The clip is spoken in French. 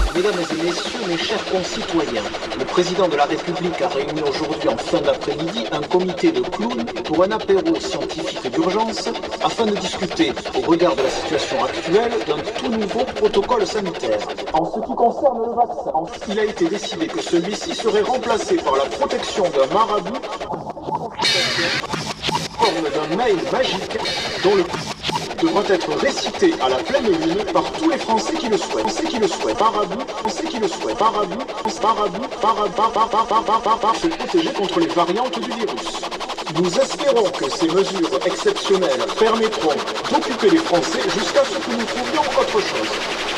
Mesdames et messieurs, mes chers concitoyens, le président de la République a réuni aujourd'hui en fin d'après-midi un comité de clowns pour un apéro scientifique d'urgence afin de discuter, au regard de la situation actuelle, d'un tout nouveau protocole sanitaire. En ce qui concerne le vaccin, il a été décidé que celui-ci serait remplacé par la protection d'un marabout en forme d'un mail magique dont le devra être récité à la pleine lune par tous les Français qui le souhaitent. Français qui le souhaitent. Marabout, Français qui le souhaitent. Marabout, se protéger contre les variantes du virus. Nous espérons que ces mesures exceptionnelles permettront d'occuper les Français jusqu'à ce que nous trouvions autre chose.